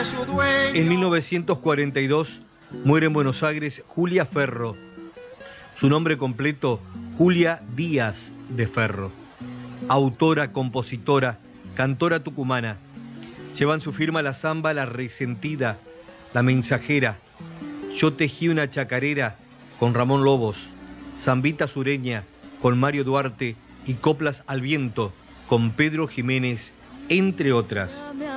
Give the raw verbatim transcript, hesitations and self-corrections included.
En mil novecientos cuarenta y dos muere en Buenos Aires Julia Ferro. Su nombre completo, Julia Díaz de Ferro. Autora, compositora, cantora tucumana. Llevan su firma la zamba La Resentida, La Mensajera, Yo tejí una chacarera con Ramón Lobos, Zambita Sureña con Mario Duarte y Coplas al Viento con Pedro Jiménez, entre otras.